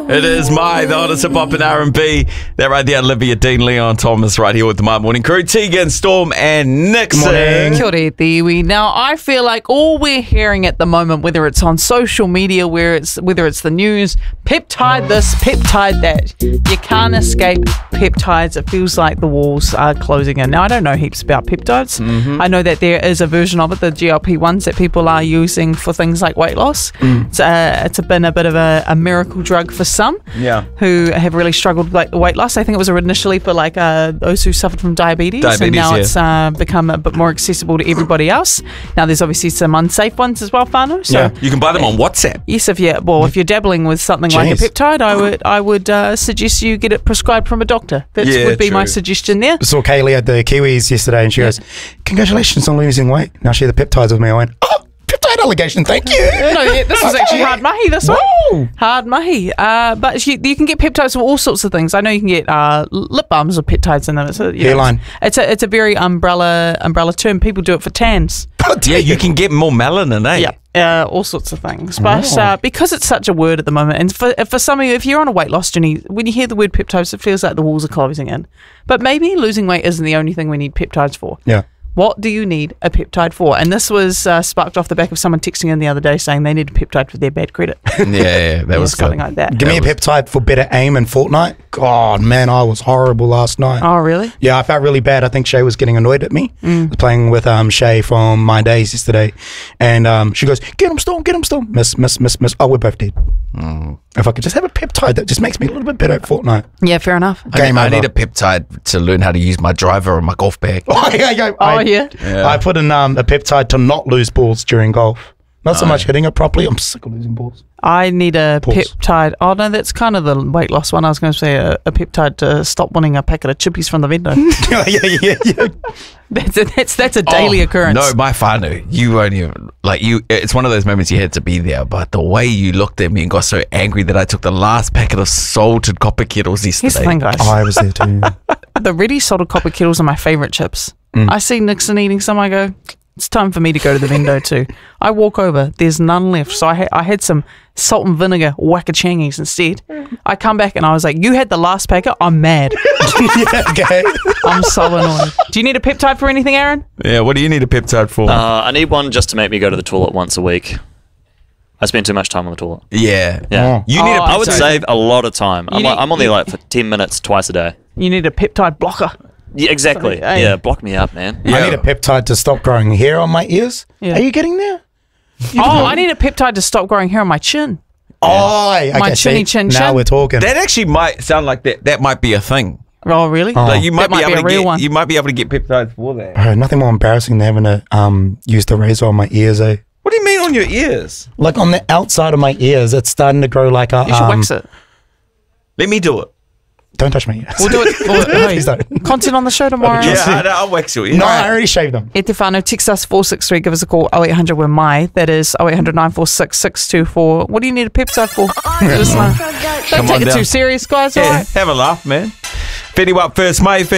It is the hottest hip hop and R&B. That right there, Olivia Dean, Leon Thomas, right here with the My Morning Crew. Tegan, Storm, and Nixon. Kia ora, Tiwi. Now, I feel like all we're hearing at the moment, whether it's on social media, whether it's the news, peptide this, peptide that. You can't escape peptides. It feels like the walls are closing in. Now, I don't know heaps about peptides. I know that there is a version of it, the GLP-1s, that people are using for things like weight loss. It's been a bit of a miracle drug for some who have really struggled with weight loss. I think it was initially for those who suffered from diabetes and now it's become a bit more accessible to everybody else. Now there's obviously some unsafe ones as well, whānau. So you can buy them on WhatsApp. Yes, if you're dabbling with something like a peptide, I would suggest you get it prescribed from a doctor. That would be my suggestion there. I saw Kaylee at the Kiwis yesterday and she goes, "Congratulations on losing weight." Now share the peptides with me. I went, "Oh, peptide allegation, thank you." This was actually hard mahi, this one. Hard mahi. But you can get peptides for all sorts of things. I know you can get lip balms with peptides in them. It's hairline. It's a very umbrella term. People do it for tans. Yeah, you can get more melanin, eh? Yeah, all sorts of things. But because it's such a word at the moment, and for some of you, if you're on a weight loss journey, when you hear the word peptides, it feels like the walls are closing in. But maybe losing weight isn't the only thing we need peptides for. Yeah. What do you need a peptide for? And this was sparked off the back of someone texting in the other day saying they need a peptide for their bad credit. Yeah, that was something good. like that. Give me a peptide for better aim in Fortnite. God, man, I was horrible last night. Oh, really? Yeah, I felt really bad. I think Shay was getting annoyed at me. I was playing with Shay from My Days yesterday. And she goes, "Get him, Storm, get him, Storm." Miss. Oh, we're both dead. If I could just have a peptide that just makes me a little bit better at Fortnite. Yeah, fair enough. I need a peptide to learn how to use my driver on my golf bag. I put in a peptide to not lose balls during golf. Not so much hitting it properly. I'm sick of losing balls. I need a peptide. Oh, no, that's kind of the weight loss one. I was going to say a peptide to stop wanting a packet of chippies from the vendor. yeah. That's a daily occurrence. No, my whānau, you won't even, it's one of those moments you had to be there, but the way you looked at me and got so angry that I took the last packet of salted copper kettles yesterday. Here's the thing, guys. Oh, I was there too. The ready salted copper kettles are my favourite chips. I see Nixon eating some, I go, it's time for me to go to the window too. I walk over, there's none left. So I had some salt and vinegar wackachangies instead. I come back and I was like, "You had the last packet? I'm mad." Okay. I'm so annoyed. Do you need a peptide for anything, Aaron? Yeah, what do you need a peptide for? I need one just to make me go to the toilet once a week. I spend too much time on the toilet. Yeah. You need I would save a lot of time. I'm only for 10 minutes twice a day. You need a peptide blocker. Yeah, exactly. Sorry, yeah, block me up, man. I need a peptide to stop growing hair on my ears. Are you getting there? I need a peptide to stop growing hair on my chin. Okay, My chinny chin. Now we're talking. That actually might sound like that might be a thing. Oh, really? Like you might That be able a real one. You might be able to get peptides for that. Bro, nothing more embarrassing than having to use the razor on my ears, eh? What do you mean on your ears? Like on the outside of my ears, it's starting to grow like a... You should wax it. Let me do it. Don't touch my ears. We'll do it. Please don't. Content on the show tomorrow. Yeah, I'll wax your ears. No, I already shaved them. E te whānau, text us 463, give us a call 0800 we're my, that is 0800 946 624. What do you need a peptide for? Don't take it too serious, guys. Yeah, have a laugh, man. Fetty Wap first, mate.